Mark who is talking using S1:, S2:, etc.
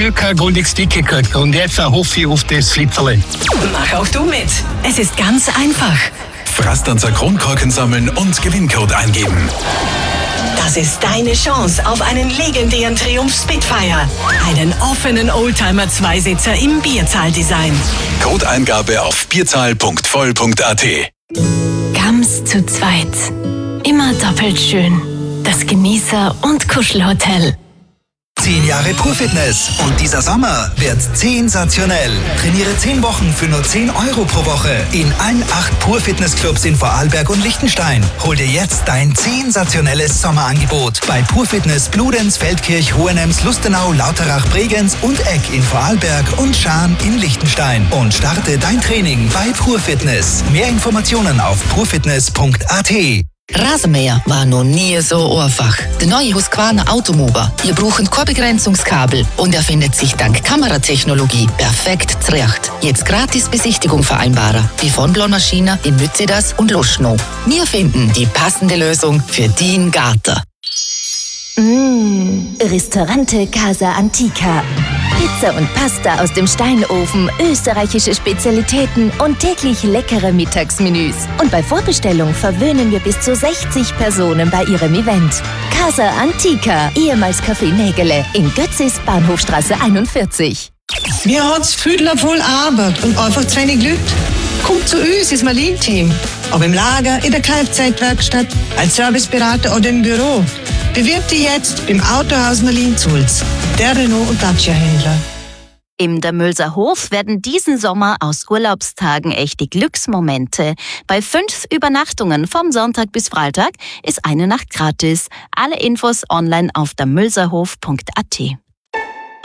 S1: früher kein goldiges Ticket gekriegt und jetzt hoffe ich auf das Slipperle.
S2: Mach auch du mit. Es ist ganz einfach.
S3: Frastanzer Kronkorken sammeln und Gewinncode eingeben.
S2: Das ist deine Chance auf einen legendären Triumph Spitfire. Einen offenen Oldtimer-Zweisitzer im Bierzahl-Design.
S3: Codeingabe auf bierzahl.voll.at.
S4: Gams zu zweit. Immer doppelt schön. Das Genießer- und Kuschelhotel.
S5: 10 Jahre Pur-Fitness und dieser Sommer wird sensationell. Trainiere 10 Wochen für nur 10 Euro pro Woche in allen 8 Pur-Fitness-Clubs in Vorarlberg und Liechtenstein. Hol dir jetzt dein sensationelles Sommerangebot bei Pur-Fitness Bludenz, Feldkirch, Hohenems, Lustenau, Lauterach, Bregenz und Egg in Vorarlberg und Schaan in Liechtenstein. Und starte dein Training bei Pur-Fitness. Mehr Informationen auf purfitness.at.
S6: Rasenmäher war noch nie so einfach. Der neue Husqvarna Automower. Ihr braucht kein Begrenzungskabel und er findet sich dank Kameratechnologie perfekt zurecht. Jetzt gratis Besichtigung vereinbaren. Die von Blonmaschine in Mützidas und Luschnow. Wir finden die passende Lösung für deinen Garten.
S7: Ristorante Casa Antica. Pizza und Pasta aus dem Steinofen, österreichische Spezialitäten und täglich leckere Mittagsmenüs. Und bei Vorbestellung verwöhnen wir bis zu 60 Personen bei ihrem Event. Casa Antica, ehemals Café Nägele, in Götzis, Bahnhofstraße 41.
S8: Wir haben es viel voll Arbeit und einfach zu wenig Leute. Kommt zu uns ins Marlin-Team. Ob im Lager, in der Kfz-Werkstatt, als Serviceberater oder im Büro. Bewirb dich jetzt im Autohaus Marlin-Zulz, der Renault- und Dacia-Händler.
S7: Im Damölser Hof werden diesen Sommer aus Urlaubstagen echte Glücksmomente. Bei 5 Übernachtungen vom Sonntag bis Freitag ist eine Nacht gratis. Alle Infos online auf damölserhof.at.